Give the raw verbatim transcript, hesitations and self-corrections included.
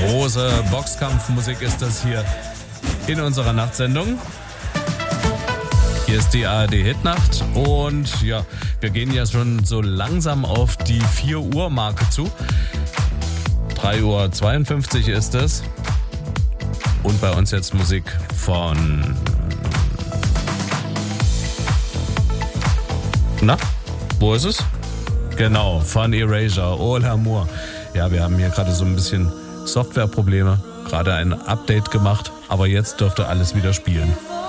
Große Boxkampfmusik ist das hier in unserer Nachtsendung. Hier ist die A R D-Hitnacht und ja, wir gehen ja schon so langsam auf die vier Uhr Marke zu. drei Uhr zweiundfünfzig ist es. Und bei uns jetzt Musik von... Na, wo ist es? Genau, von Erasure, Oh l'amour. Ja, wir haben hier gerade so ein bisschen Softwareprobleme, gerade ein Update gemacht, aber jetzt dürfte alles wieder spielen.